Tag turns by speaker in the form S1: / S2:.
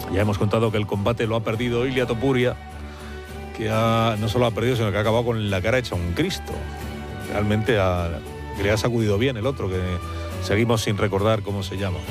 S1: Ya hemos contado que el combate lo ha perdido Ilia Topuria, que no solo ha perdido, sino que ha acabado con la cara hecha un Cristo. Realmente le ha sacudido bien el otro, que seguimos sin recordar cómo se llama.